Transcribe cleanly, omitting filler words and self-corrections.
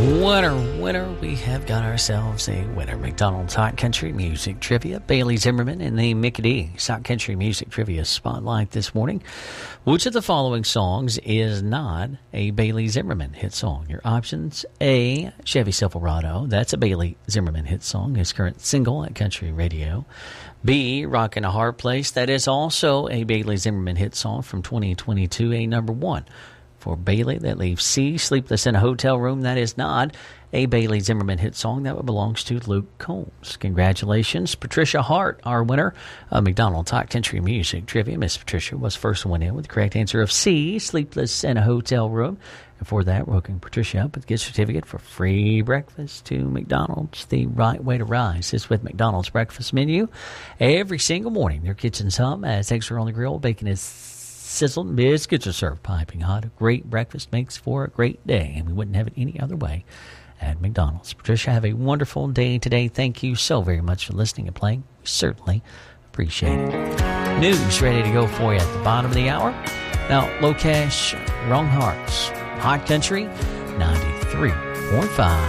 Winner, we have got ourselves a winner. McDonald's Hot Country Music Trivia. Bailey Zimmerman in the Mickey D's Hot Country Music Trivia Spotlight this morning. Which of the following songs is not a Bailey Zimmerman hit song? Your options: A, Chevy Silverado. That's a Bailey Zimmerman hit song, his current single at country radio. B, Rockin' a Hard Place. That is also a Bailey Zimmerman hit song from 2022, a number one for Bailey. That leaves C, Sleepless in a Hotel Room. That is not a Bailey Zimmerman hit song. That belongs to Luke Combs. Congratulations, Patricia Hart, our winner of McDonald's Hot Country Music Trivia. Miss Patricia was first one in with the correct answer of C, Sleepless in a Hotel Room. And for that, we're hooking Patricia up with a gift certificate for free breakfast to McDonald's. The right way to rise is with McDonald's breakfast menu. Every single morning, their kitchens hum as eggs are on the grill, bacon is sizzled, and biscuits are served piping hot. A great breakfast makes for a great day, and we wouldn't have it any other way at McDonald's. Patricia, have a wonderful day today. Thank you so very much for listening and playing. We certainly appreciate it. News ready to go for you at the bottom of the hour. Now, Low Cash, Wrong Hearts, Hot Country 93.5.